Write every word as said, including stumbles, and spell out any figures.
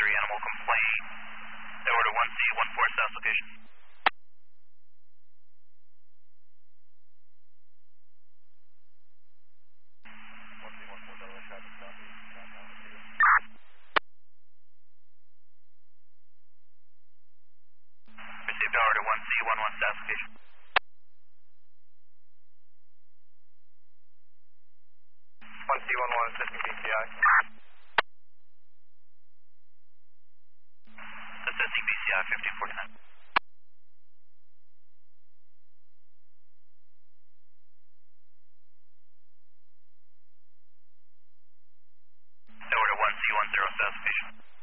three animal complaint. Order one C one four South location. one C one four Delaware traffic southeast. Received order one C one one South location. one C one one assisting B C I. Assisting B C I fifteen forty-nine. Order one C one zero South location.